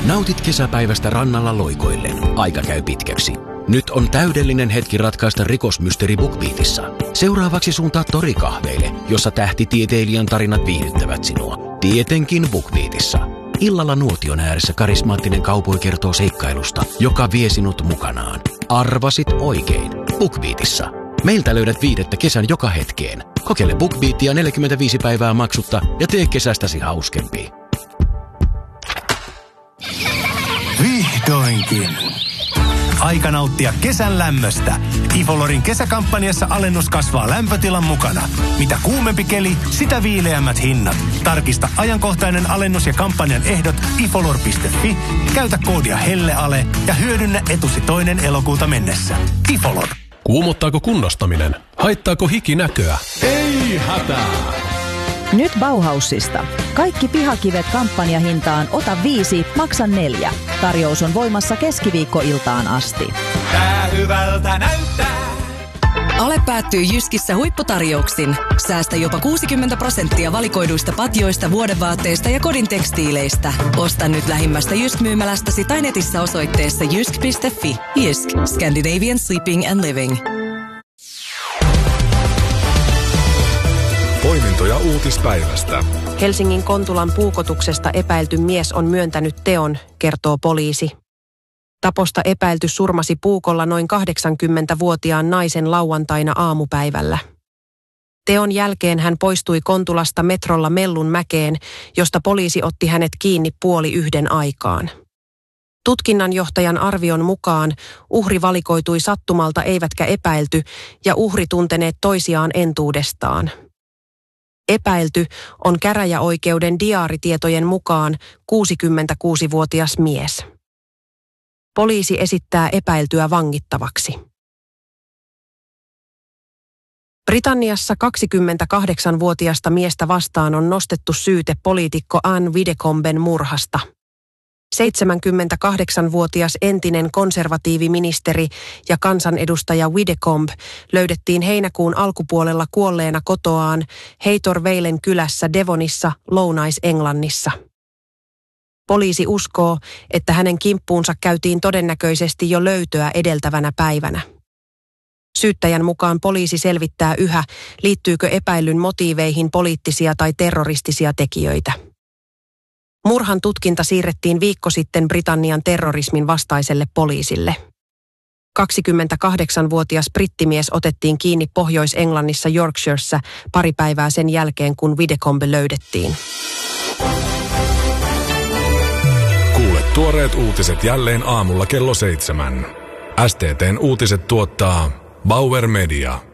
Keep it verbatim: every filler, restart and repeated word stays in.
Nautit kesäpäivästä rannalla loikoillen. Aika käy pitkäksi. Nyt on täydellinen hetki ratkaista rikosmysteeri BookBeatissa. Seuraavaksi suuntaa torikahveille, jossa tähtitieteilijän tarinat viihdyttävät sinua. Tietenkin BookBeatissa. Illalla nuotion ääressä karismaattinen kaupoi kertoo seikkailusta, joka vie sinut mukanaan. Arvasit oikein. BookBeatissa. Meiltä löydät viidettä kesän joka hetkeen. Kokeile BookBeatia neljäkymmentäviisi päivää maksutta ja tee kesästäsi hauskempi. Vihdoinkin. Aika nauttia kesän lämmöstä. Ifolorin kesäkampanjassa alennus kasvaa lämpötilan mukana. Mitä kuumempi keli, sitä viileämmät hinnat. Tarkista ajankohtainen alennus ja kampanjan ehdot ifolor piste fi. Käytä koodia HELLEALE ja hyödynnä etusi toinen elokuuta mennessä. Ifolor. Kuumottaako kunnostaminen? Haittaako hiki näköä? Ei hätää! Nyt Bauhausista. Kaikki pihakivet kampanjahintaan ota viisi, maksa neljä. Tarjous on voimassa keskiviikkoiltaan asti. Tää hyvältä näyttää. Ale päättyy Jyskissä huipputarjouksin. Säästä jopa kuusikymmentä prosenttia valikoiduista patjoista, vuodevaatteista ja kodin tekstiileistä. Osta nyt lähimmästä Jysk-myymälästäsi tai netissä osoitteessa jysk piste fi. Jysk. Scandinavian Sleeping and Living. Poimintoja uutispäivästä. Helsingin Kontulan puukotuksesta epäilty mies on myöntänyt teon, kertoo poliisi. Taposta epäilty surmasi puukolla noin kahdeksankymmentävuotiaan naisen lauantaina aamupäivällä. Teon jälkeen hän poistui Kontulasta metrolla Mellunmäkeen, josta poliisi otti hänet kiinni puoli yhden aikaan. Tutkinnanjohtajan arvion mukaan uhri valikoitui sattumalta eivätkä epäilty ja uhri tunteneet toisiaan entuudestaan. Epäilty on käräjäoikeuden diaaritietojen mukaan kuusikymmentäkuusivuotias mies. Poliisi esittää epäiltyä vangittavaksi. Britanniassa kaksikymmentäkahdeksanvuotiasta miestä vastaan on nostettu syyte poliitikko Anne Widdecomben murhasta. seitsemänkymmentäkahdeksanvuotias entinen konservatiiviministeri ja kansanedustaja Widdecombe löydettiin heinäkuun alkupuolella kuolleena kotoaan Heitorveilen kylässä Devonissa, Lounais-Englannissa. Poliisi uskoo, että hänen kimppuunsa käytiin todennäköisesti jo löytöä edeltävänä päivänä. Syyttäjän mukaan poliisi selvittää yhä, liittyykö epäillyn motiiveihin poliittisia tai terroristisia tekijöitä. Murhan tutkinta siirrettiin viikko sitten Britannian terrorismin vastaiselle poliisille. kaksikymmentäkahdeksanvuotias brittimies otettiin kiinni Pohjois-Englannissa Yorkshiressa pari päivää sen jälkeen, kun Widdecombe löydettiin. Kuule tuoreet uutiset jälleen aamulla kello seitsemän. S T T:n uutiset tuottaa Bauer Media.